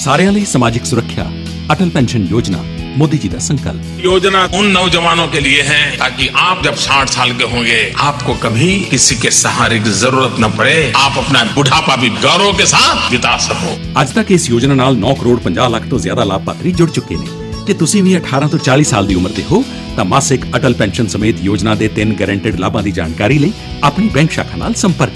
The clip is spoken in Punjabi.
ਸਾਰਿਆਂ ਲਈ ਸਮਾਜਿਕ ਸੁਰੱਖਿਆ अटल पेंशन योजना मोदी जी का संकल्प। योजना उन नौजवानों के लिए है ताकि आप जब 60 साल के होंगे आपको कभी किसी के सहारे की जरूरत न पड़े, आप अपना बुढ़ापा भी गौरव के साथ बिता सको। ਅੱਜ तक इस योजना नाल 9 करोड़ 50 ਲੱਖ ਤੋਂ ਜ਼ਿਆਦਾ ਲਾਭਪਾਤਰੀ ਜੁੜ ਚੁੱਕੇ ਨੇ ਤੇ ਤੁਸੀਂ ਵੀ 18 ਤੋਂ 40 ਸਾਲ ਦੀ ਉਮਰ ਦੇ ਹੋ ਤਾਂ ਮਾਸਿਕ ਅਟਲ ਪੈਨਸ਼ਨ ਸਮੇਤ ਯੋਜਨਾ ਦੇ 3 ਗਾਰੰਟਿਡ ਲਾਭਾਂ ਦੀ ਜਾਣਕਾਰੀ ਲਈ ਆਪਣੀ ਬੈਂਕ ਸ਼ਾਖਾ ਨਾਲ ਸੰਪਰਕ